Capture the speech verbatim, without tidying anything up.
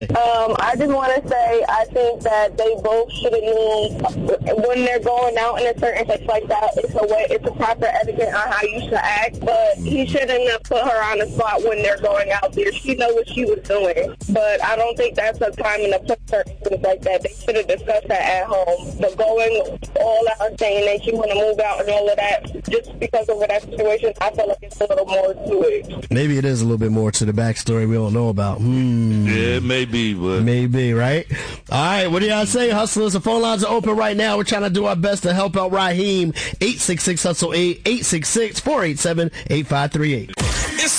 Um, I just want to say I think that they both should have known when they're going out in a certain place like that. It's a way, it's a proper etiquette on how you should act. But he shouldn't have put her on the spot when they're going out there. She know what she was doing. But I don't think that's a time and a place for things like that. They should have discussed that at home. But going all out saying that you want to move out and all of that just because of that situation, I feel like it's a little more to it. Maybe it is a little bit more to the backstory we don't know about. Hmm. Yeah, it may be, but maybe, right? All right, what do y'all say, hustlers? The phone lines are open right now. We're trying to do our best to help out Raheem. eight six six hustle eight, eight six six, four eight seven, eight five three eight.